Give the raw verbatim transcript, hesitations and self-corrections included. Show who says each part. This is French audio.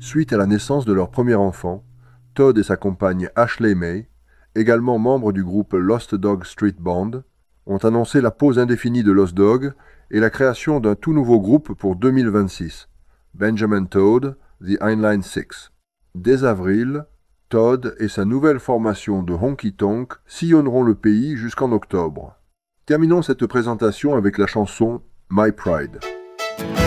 Speaker 1: Suite à la naissance de leur premier enfant, Todd et sa compagne Ashley May, également membres du groupe Lost Dog Street Band, ont annoncé la pause indéfinie de Lost Dog et la création d'un tout nouveau groupe pour deux mille vingt-six, Benjamin Todd, The Heinlein Six. Dès avril, Todd et sa nouvelle formation de Honky Tonk sillonneront le pays jusqu'en octobre. Terminons cette présentation avec la chanson My Pride.